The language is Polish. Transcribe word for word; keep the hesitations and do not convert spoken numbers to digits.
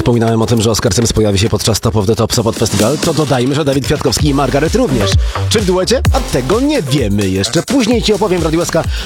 wspominałem o tym, że Oscar Sims pojawi się podczas Top of the Top Sopot Festival, to dodajmy, że Dawid Kwiatkowski i Margaret również. Czy w duecie? A tego nie wiemy jeszcze. Później ci opowiem w Radiu S K